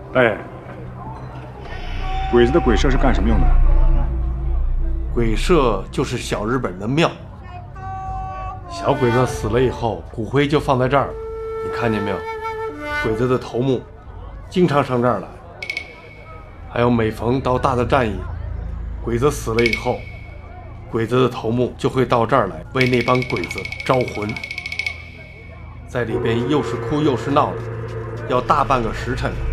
大爷，鬼子的鬼社是干什么用的？ 鬼社就是小日本的庙，小鬼子死了以后，骨灰就放在这儿了。你看见没有？鬼子的头目经常上这儿来，还有每逢到大的战役，鬼子死了以后，鬼子的头目就会到这儿来为那帮鬼子招魂，在里边又是哭又是闹的，要大半个时辰。